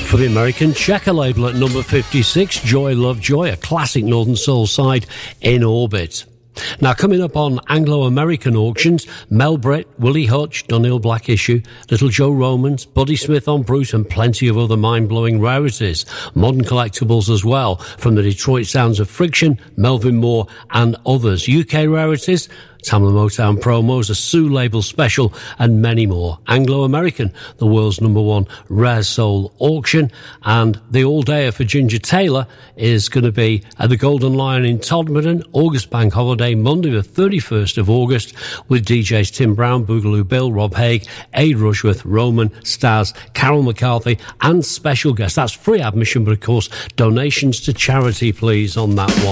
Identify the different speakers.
Speaker 1: For the American Checker label at number 56, Joy Love Joy, a classic Northern Soul side, In Orbit. Now, coming up on Anglo-American auctions, Mel Brett, Willie Hutch, Dunhill Black Issue, Little Joe Romans, Buddy Smith on Bruce, and plenty of other mind-blowing rarities. Modern collectibles as well, from the Detroit Sounds of Friction, Melvin Moore, and others. UK rarities, Tamla Motown promos, a Sue label special, and many more. Anglo-American, the world's #1 rare soul auction, and the all-dayer for Ginger Taylor is going to be at the Golden Lion in Todmorden, August Bank Holiday, Monday the 31st of August, with DJs Tim Brown, Boogaloo Bill, Rob Haig, Aid Rushworth, Roman, Staz, Carol McCarthy, and special guests. That's free admission, but of course, donations to charity, please, on that one.